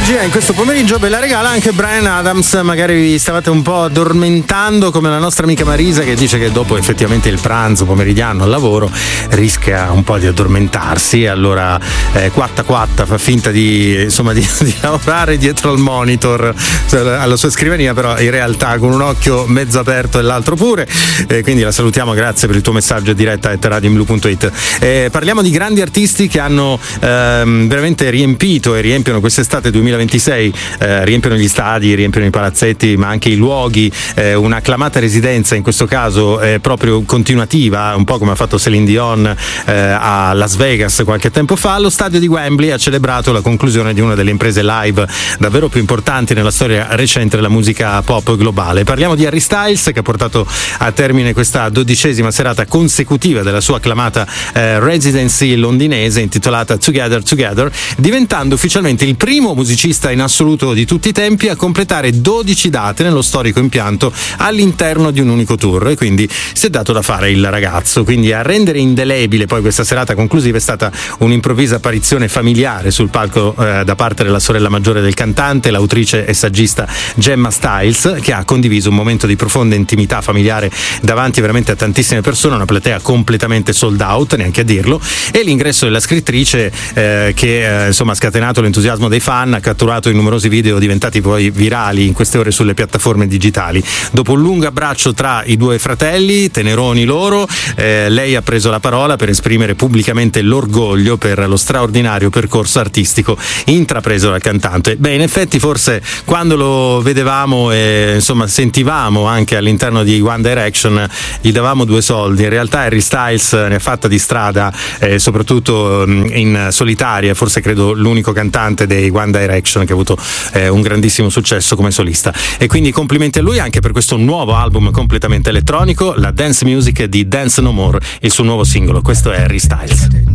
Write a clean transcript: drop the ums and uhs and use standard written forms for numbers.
regia in questo pomeriggio ve la regala anche Bryan Adams. Magari vi stavate un po' addormentando come la nostra amica Marisa, che dice che dopo effettivamente il pranzo pomeridiano al lavoro rischia un po' di addormentarsi, allora quatta fa finta di lavorare dietro al monitor alla sua scrivania, però in realtà con un occhio mezzo aperto e l'altro pure, quindi la salutiamo, grazie per il tuo messaggio diretta a radiomblue.it. Parliamo di grandi artisti che hanno veramente riempito e riempiono quest'estate 2026, riempiono gli stadi, riempiono i palazzetti, ma anche i luoghi, un'acclamata residenza, in questo caso proprio continuativa, un po' come ha fatto Celine Dion a Las Vegas qualche tempo fa. Lo stadio di Wembley ha celebrato la conclusione di una delle imprese live davvero più importanti nella storia recente della musica pop globale. Parliamo di Harry Styles, che ha portato a termine questa 12ª serata consecutiva della sua acclamata residency londinese intitolata Together Together, diventando ufficialmente il primo musicista in assoluto di tutti i tempi a completare 12 date nello storico impianto all'interno di un unico tour, e quindi si è dato da fare il ragazzo. Quindi a rendere indelebile poi questa serata conclusiva è stata un'improvvisa apparizione familiare sul palco da parte della sorella maggiore del cantante, l'autrice e saggista Gemma Styles, che ha condiviso un momento di profonda intimità familiare davanti veramente a tantissime persone, una platea completamente sold out, neanche a dirlo, e l'ingresso della scrittrice che insomma ha scatenato l'entusiasmo dei fan, ha catturato i numerosi video diventati poi virali in queste ore sulle piattaforme digitali. Dopo un lungo abbraccio tra i due fratelli, teneroni loro, lei ha preso la parola per esprimere pubblicamente l'orgoglio per lo straordinario percorso artistico intrapreso dal cantante. Beh, in effetti forse quando lo vedevamo e insomma sentivamo anche all'interno di One Direction gli davamo due soldi. In realtà Harry Styles ne ha fatta di strada, soprattutto in solitaria, forse credo l'unico cantante dei One Direction che ha avuto un grandissimo successo come solista, e quindi complimenti a lui anche per questo nuovo album completamente elettronico, la dance music di Dance No More, il suo nuovo singolo. Questo è Harry Styles.